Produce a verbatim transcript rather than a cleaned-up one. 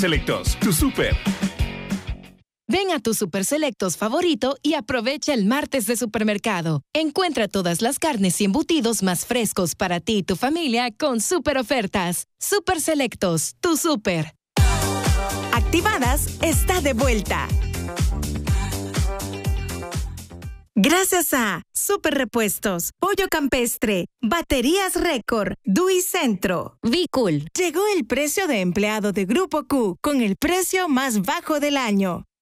Selectos, tu súper. Ven a tu Super Selectos favorito y aprovecha el martes de supermercado. Encuentra todas las carnes y embutidos más frescos para ti y tu familia con super ofertas. Super Selectos, tu súper. Activadas está de vuelta. Gracias a Super Repuestos, Pollo Campestre, Baterías Récord, Dui Centro, V-Cool. Llegó el precio de empleado de Grupo Q con el precio más bajo del año.